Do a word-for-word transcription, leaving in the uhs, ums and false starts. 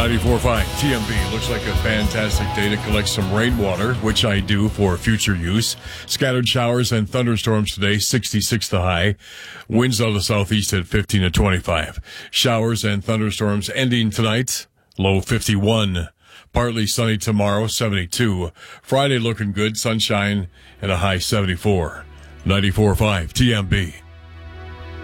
ninety-four point five T M B. Looks like a fantastic day to collect some rainwater, which I do for future use. Scattered showers and thunderstorms today, sixty-six the high. Winds out of the southeast at fifteen to twenty-five. Showers and thunderstorms ending tonight, low fifty-one. Partly sunny tomorrow, seventy-two. Friday looking good, sunshine and a high seventy-four. ninety-four point five T M B.